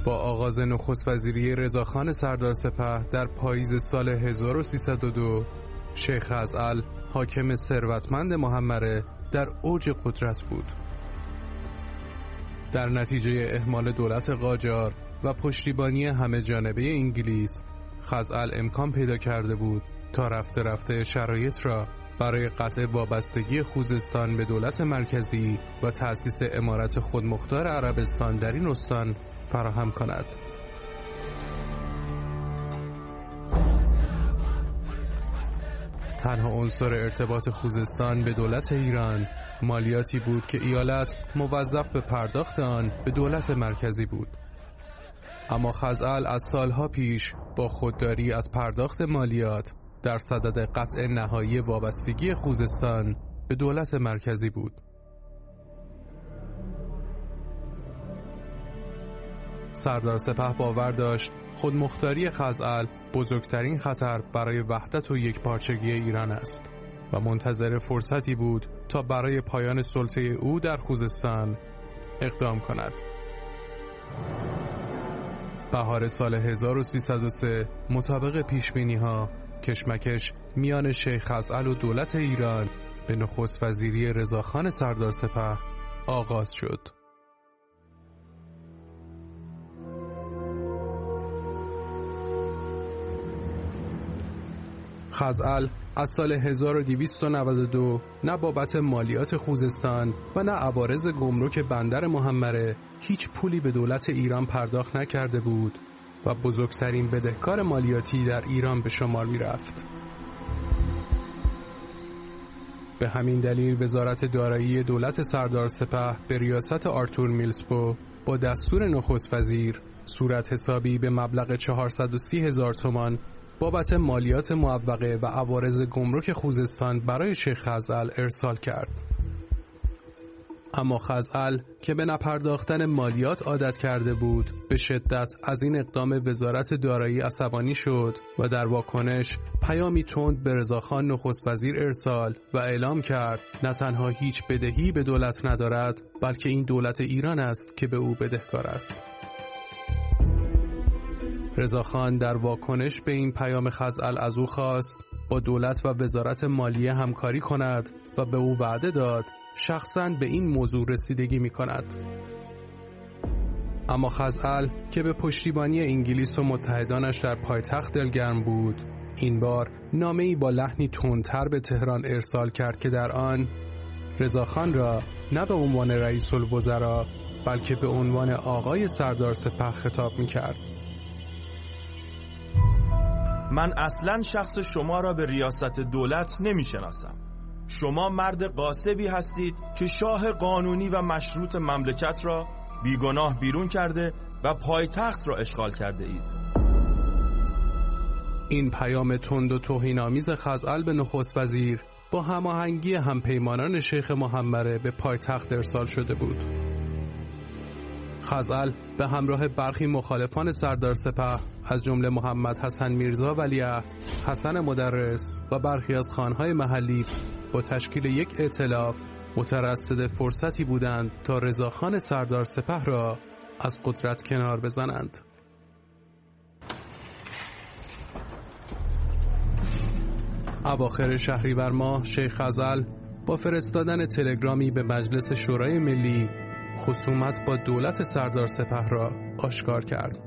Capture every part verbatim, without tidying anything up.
با آغاز نخست وزیری رضاخان سردار سپه در پاییز سال هزار و سیصد و دو، شیخ خزعل حاکم ثروتمند محمره در اوج قدرت بود. در نتیجه اهمال دولت قاجار و پشتیبانی همه جانبه انگلیس، خزعل امکان پیدا کرده بود تا رفته رفته شرایط را برای قطع وابستگی خوزستان به دولت مرکزی و تأسیس امارت خودمختار عربستان در این استان فراهم کند. تنها عنصر ارتباط خوزستان به دولت ایران مالیاتی بود که ایالت موظف به پرداخت آن به دولت مرکزی بود. اما خزعل از سالها پیش با خودداری از پرداخت مالیات در صدد قطع نهایی وابستگی خوزستان به دولت مرکزی بود. سردار سپه باور داشت خودمختاری خزعل بزرگترین خطر برای وحدت و یکپارچگی ایران است و منتظر فرصتی بود تا برای پایان سلطه او در خوزستان اقدام کند. بهار سال هزار و سیصد و سه مطابق پیشبینی‌ها کشمکش میان شیخ خزعل و دولت ایران به نخست وزیری رضاخان سردار سپه آغاز شد. خزعل از سال هزار و دویست و نود و دو نه بابت مالیات خوزستان و نه عوارض گمرک بندر محمره هیچ پولی به دولت ایران پرداخت نکرده بود و بزرگترین بدهکار مالیاتی در ایران به شمار می رفت. به همین دلیل وزارت دارایی دولت سردار سپه به ریاست آرتور میلسپو با دستور نخست وزیر صورت حسابی به مبلغ چهارصد و سی هزار تومان بابت مالیات معوقه و عوارض گمرک خوزستان برای شیخ خزعل ارسال کرد. اما خزعل که به نپرداختن مالیات عادت کرده بود به شدت از این اقدام وزارت دارایی عصبانی شد و در واکنش پیامی تند به رضاخان نخست وزیر ارسال و اعلام کرد نه تنها هیچ بدهی به دولت ندارد بلکه این دولت ایران است که به او بدهکار است. رضاخان در واکنش به این پیام خزعل از او خواست با دولت و وزارت مالیه همکاری کند و به او وعده داد شخصاً به این موضوع رسیدگی می کند. اما خزعل که به پشتیبانی انگلیس و متحدانش در پایتخت دلگرم بود، این بار نامه‌ای با لحنی تندتر به تهران ارسال کرد که در آن رضاخان را نه به عنوان رئیس الوزراء بلکه به عنوان آقای سردار سپه خطاب می کرد. من اصلاً شخص شما را به ریاست دولت نمی شناسم. شما مرد غاصبی هستید که شاه قانونی و مشروط مملکت را بیگناه بیرون کرده و پایتخت را اشغال کرده اید. این پیام تند و توهین‌آمیز خزعل به نخست وزیر با هماهنگی همپیمانان شیخ محمره به پایتخت ارسال شده بود. خزعل به همراه برخی مخالفان سردار سپه از جمله محمد حسن میرزا ولیعهد، حسن مدرس و برخی از خانهای محلی با تشکیل یک ائتلاف مترصد فرصتی بودند تا رضاخان سردار سپه را از قدرت کنار بزنند. اواخر شهریور ماه شیخ خزعل با فرستادن تلگرامی به مجلس شورای ملی خصومت با دولت سردار سپه را آشکار کرد.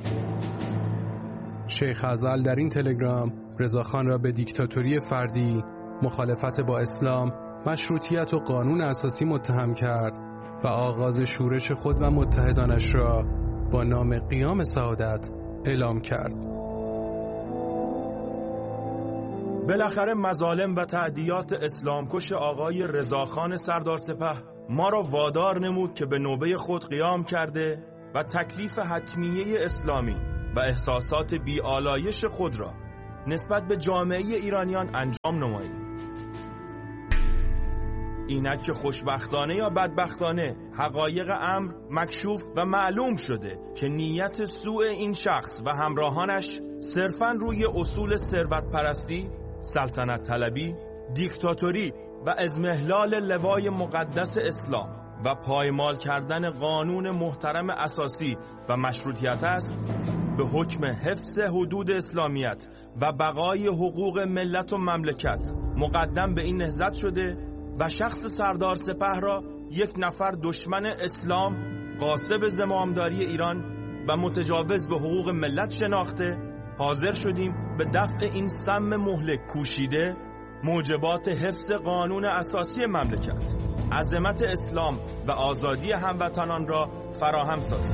شیخ خزعل در این تلگرام رضاخان را به دیکتاتوری فردی، مخالفت با اسلام، مشروطیت و قانون اساسی متهم کرد و آغاز شورش خود و متحدانش را با نام قیام سعادت اعلام کرد. بالاخره مظالم و تعدیات اسلامکش آقای رضاخان سردار سپه ما را وادار نمود که به نوبه خود قیام کرده و تکلیف حتمیه اسلامی و احساسات بی‌آلایش خود را نسبت به جامعه ایرانیان انجام نماییم. اینک که خوشبختانه یا بدبختانه حقایق امر مکشوف و معلوم شده که نیت سوء این شخص و همراهانش صرفاً روی اصول ثروت پرستی، سلطنت طلبی، دیکتاتوری و اضمحلال لوای مقدس اسلام و پایمال کردن قانون محترم اساسی و مشروطیت است، به حکم حفظ حدود اسلامیت و بقای حقوق ملت و مملکت مقدم به این نهضت شده و شخص سردار سپه را یک نفر دشمن اسلام، غاصب زمامداری ایران و متجاوز به حقوق ملت شناخته، حاضر شدیم به دفع این سم مهلک کوشیده موجبات حفظ قانون اساسی مملکت، عظمت اسلام و آزادی هموطنان را فراهم سازیم.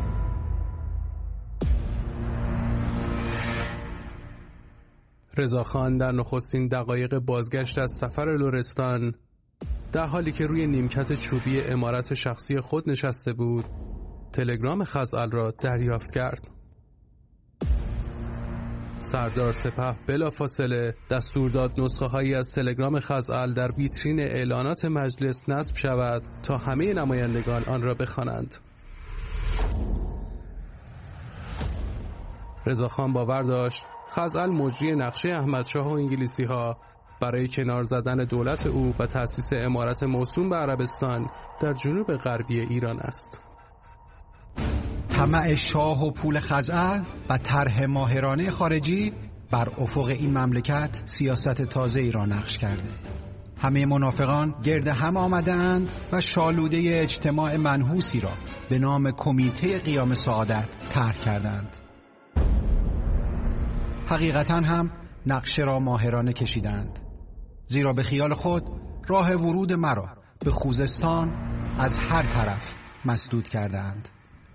رضاخان در نخستین دقایق بازگشت از سفر لرستان، در حالی که روی نیمکت چوبی عمارت شخصی خود نشسته بود، تلگرام خزعل را دریافت کرد. سردار سپه بلافاصله دستور داد نسخه هایی از تلگرام خزعل در ویترین اعلانات مجلس نصب شود تا همه نمایندگان آن را بخوانند. رضاخان باور داشت خزعل مجری نقشه احمدشاه و انگلیسی ها برای کنار زدن دولت او و تأسیس امارت موسوم به عربستان در جنوب غربی ایران است. طمع شاه و پول خزعل و طرح ماهرانه خارجی بر افق این مملکت سیاست تازه‌ای را نقش کرده. همه منافقان گرد هم آمدند و شالوده اجتماع منحوسی را به نام کمیته قیام سعادت طرح کردند. حقیقتاً هم نقشه را ماهرانه کشیدند، زیرا به خیال خود راه ورود مرا به خوزستان از هر طرف مسدود کردند.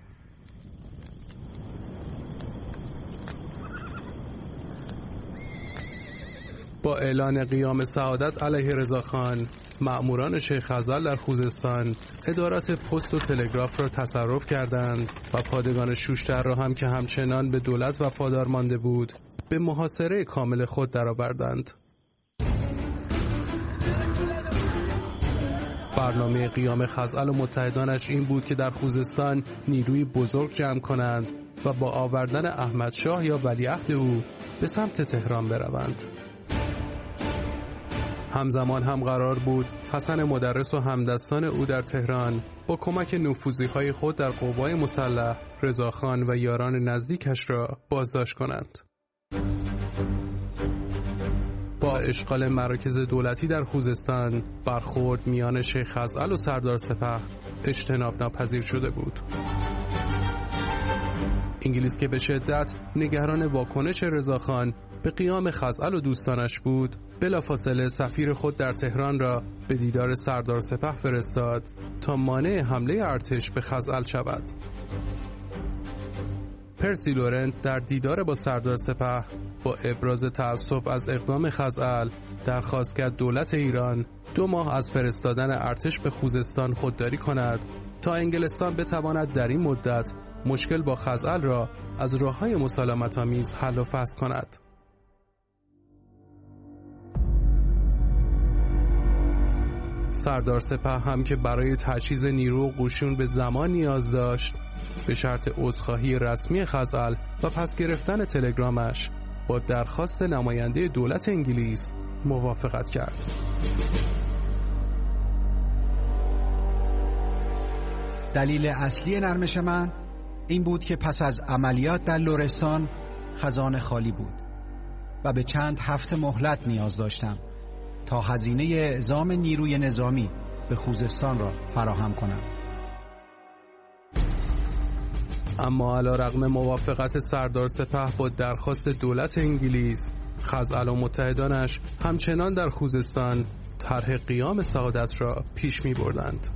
با اعلان قیام سعادت علیه رضاخان، مأموران شیخ خزعل در خوزستان ادارات پست و تلگراف را تصرف کردند و پادگان شوشتر را هم که همچنان به دولت وفادار مانده بود به محاصره کامل خود درآوردند. برنامه قیام خزعل و متحدانش این بود که در خوزستان نیروی بزرگ جمع کنند و با آوردن احمدشاه یا ولیعهد او به سمت تهران بروند. همزمان هم قرار بود حسن مدرس و همدستان او در تهران با کمک نفوذی‌های خود در قوای مسلح رضاخان و یاران نزدیکش را بازداشت کنند. با اشغال مراکز دولتی در خوزستان، برخورد میان شیخ خزعل و سردار سپه اجتناب ناپذیر شده بود. انگلیس که به شدت نگران واکنش رضاخان به قیام خزعل و دوستانش بود، بلافاصله سفیر خود در تهران را به دیدار سردار سپه فرستاد تا مانع حمله ارتش به خزعل شود. پرسی لورنت در دیدار با سردار سپه با ابراز تأسف از اقدام خزعل درخواست کرد دولت ایران دو ماه از فرستادن ارتش به خوزستان خودداری کند تا انگلستان بتواند در این مدت مشکل با خزعل را از راه‌های مسالمت‌آمیز حل و فصل کند. سردار سپه هم که برای تجهیز نیرو و قشون به زمان نیاز داشت، به شرط عذرخواهی رسمی خزعل و پس گرفتن تلگرامش با درخواست نماینده دولت انگلیس موافقت کرد. دلیل اصلی نرمش من این بود که پس از عملیات در لرستان خزانه خالی بود و به چند هفته مهلت نیاز داشتم تا هزینه اعزام نیروی نظامی به خوزستان را فراهم کنم. اما علیرغم موافقت سردار سپه با درخواست دولت انگلیس، خزعل و متحدانش همچنان در خوزستان طرح قیام سعادت را پیش می بردند.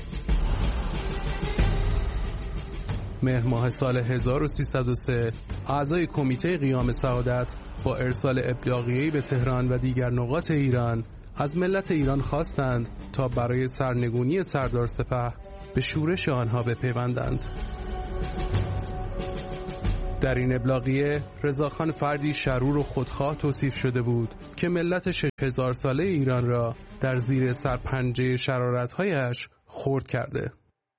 مهر ماه سال هزار و سیصد و سه اعضای کمیته قیام سعادت با ارسال ابلاغیه‌ای به تهران و دیگر نقاط ایران از ملت ایران خواستند تا برای سرنگونی سردار سپه به شورش آنها بپیوندند. در این ابلاغیه رضاخان فردی شرور و خودخواه توصیف شده بود که ملت شش هزار ساله ایران را در زیر سرپنجه شرارت‌هایش خرد کرده.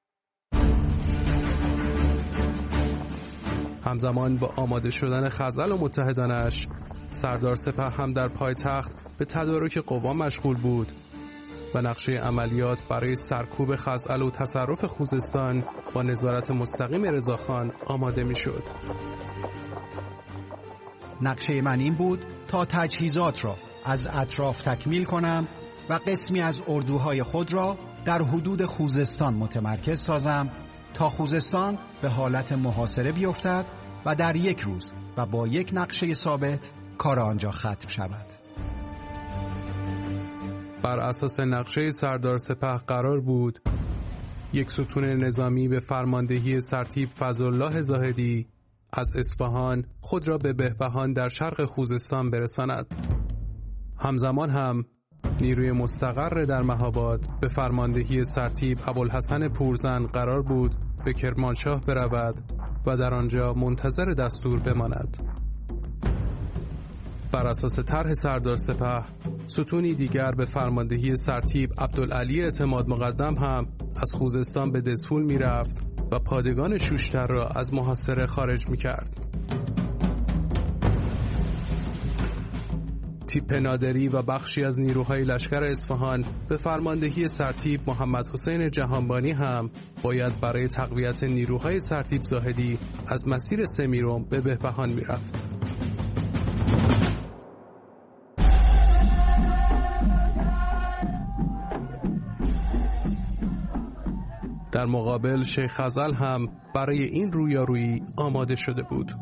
همزمان با آماده شدن خزعل و متحدانش، سردار سپه هم در پایتخت به تدارک قوا مشغول بود و نقشه عملیات برای سرکوب خزعل و تصرف خوزستان با نظارت مستقیم رضاخان آماده می‌شد. نقشه من این بود تا تجهیزات را از اطراف تکمیل کنم و قسمی از اردوهای خود را در حدود خوزستان متمرکز سازم تا خوزستان به حالت محاصره بیفتد و در یک روز و با یک نقشه ثابت کار آنجا ختم شود. بر اساس نقشه سردار سپه قرار بود یک ستون نظامی به فرماندهی سرتیپ فضلالله زاهدی از اصفهان خود را به بهبهان در شرق خوزستان برساند. همزمان هم نیروی مستقر در مهاباد به فرماندهی سرتیپ ابوالحسن پورزن قرار بود به کرمانشاه برود و در آنجا منتظر دستور بماند. بر اساس طرح سردار سپه، ستونی دیگر به فرماندهی سرتیپ عبدالعلی اعتماد مقدم هم از خوزستان به دزفول می رفت و پادگان شوشتر را از محاصره خارج می کرد. تیپ نادری و بخشی از نیروهای لشکر اصفهان به فرماندهی سرتیپ محمد حسین جهانبانی هم باید برای تقویت نیروهای سرتیپ زاهدی از مسیر سمیرم به بهبهان می رفت. در مقابل شیخ خزعل هم برای این رویارویی آماده شده بود.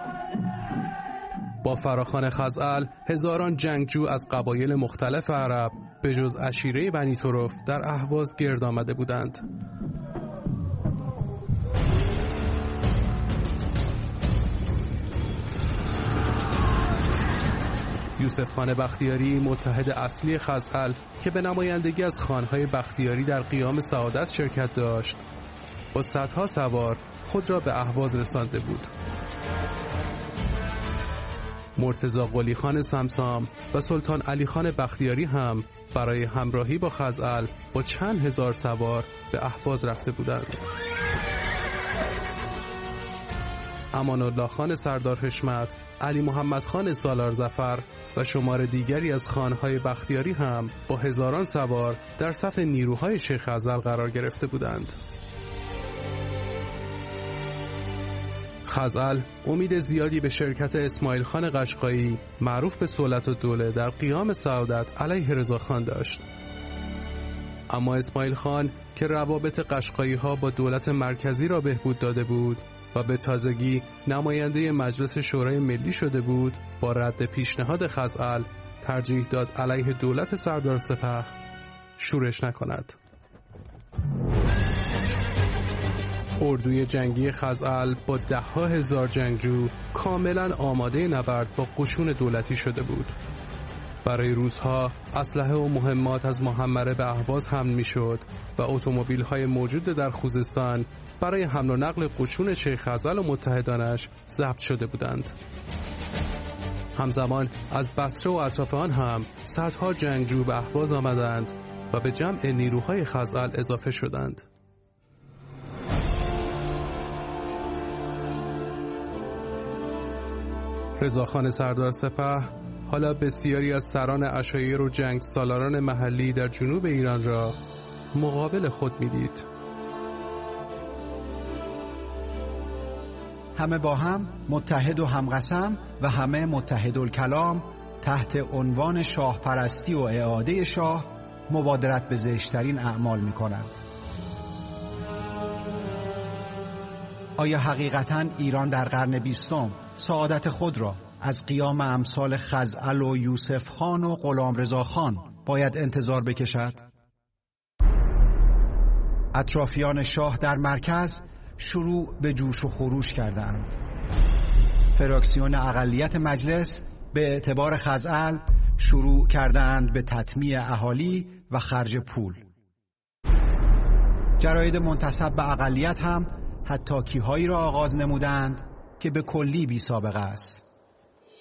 با فراخوان خزعل هزاران جنگجو از قبایل مختلف عرب به جز عشیره بنی طرف در اهواز گرد آمده بودند. یوسف خان بختیاری متحد اصلی خزعل که به نمایندگی از خانهای بختیاری در قیام سعادت شرکت داشت، با صدها سوار خود را به اهواز رسانده بود. مرتضی قلی خان سمسام و سلطان علی خان بختیاری هم برای همراهی با خزعل با چند هزار سوار به اهواز رفته بودند. امان الله خان سردار حشمت، علی محمد خان سالار ظفر و شمار دیگری از خانهای بختیاری هم با هزاران سوار در صف نیروهای شیخ خزعل قرار گرفته بودند. خزعل امید زیادی به شرکت اسماعیل خان قشقایی معروف به صلت الدوله در قیام سعادت علیه رضاخان داشت. اما اسماعیل خان که روابط قشقایی ها با دولت مرکزی را بهبود داده بود و به تازگی نماینده مجلس شورای ملی شده بود، با رد پیشنهاد خزعل ترجیح داد علیه دولت سردار سپه شورش نکند. اردوی جنگی خزعل با ده ها هزار جنگجو کاملا آماده نبرد با قشون دولتی شده بود. برای روزها اسلحه و مهمات از محمره به اهواز حمل می شد و اتومبیل های موجود در خوزستان برای حمل و نقل قشون شیخ خزعل و متحدانش ضبط شده بودند. همزمان از بصره و اطراف آن هم صدها جنگجو به اهواز آمدند و به جمع نیروهای خزعل اضافه شدند. رضاخان سردار سپه حالا بسیاری از سران عشایر و جنگ سالاران محلی در جنوب ایران را مقابل خود می‌دید. همه با هم متحد و همقسم و همه متحدالکلام تحت عنوان شاه پرستی و اعاده شاه مبادرت به زشترین اعمال می‌کنند. آیا حقیقتاً ایران در قرن بیستم سعادت خود را از قیام امثال خزعل و یوسف خان و غلامرضا خان باید انتظار بکشد؟ اطرافیان شاه در مرکز شروع به جوش و خروش کردند. فراکسیون اقلیت مجلس به اعتبار خزعل شروع کردند به تطمیع اهالی و خرج پول. جراید منتسب به اقلیت هم حتی کیهایی را آغاز نمودند که به کلی بی سابقه است.